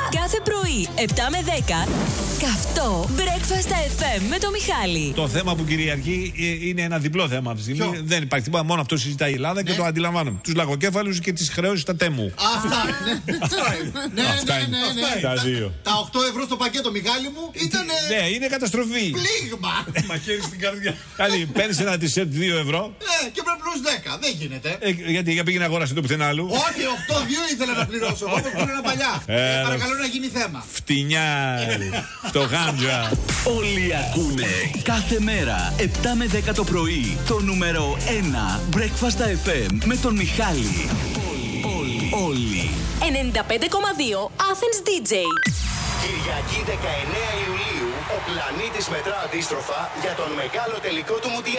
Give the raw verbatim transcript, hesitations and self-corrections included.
Κάθε πρωί, επτά με δέκα, καυτό Breakfast εφ εμ με το Μιχάλη. Το θέμα που κυριαρχεί είναι ένα διπλό θέμα αυτή τη στιγμή. Δεν υπάρχει τίποτα, μόνο αυτό συζητάει η Ελλάδα και το αντιλαμβάνομαι. Τους λαγοκέφαλους και τις χρεώσεις στα τέμου. Αυτά είναι. Αυτά είναι. Τα δύο. Τα οκτώ ευρώ στο πακέτο, Μιχάλη μου, ήταν. Ναι, είναι καταστροφή. Πλήγμα. Μαχαίρι στην καρδιά. Δηλαδή, παίρνει ένα t-shirt δύο ευρώ. Ε, και πρέπει πλούς δέκα. Δεν γίνεται. Ε, γιατί για πήγαινε αγόρασε το πουθενά άλλου. Όχι, οκτώ δύο ήθελα να πληρώσω. Όπως πλήρωνα παλιά. Ε, παρακαλώ να γίνει θέμα. Φτηνιάρι. Φτωχάντζα. Όλοι ακούνε κάθε μέρα επτά με δέκα το πρωί το νούμερο ένα Breakfast εφ εμ με τον Μιχάλη. Όλοι. Όλοι. ενενήντα πέντε κόμμα δύο Athens ντι τζέι. Κυριακή δεκαεννέα Ιουλίου ο πλανήτης μετρά αντίστροφα για τον μεγάλο τελικό του Μουντιάλ.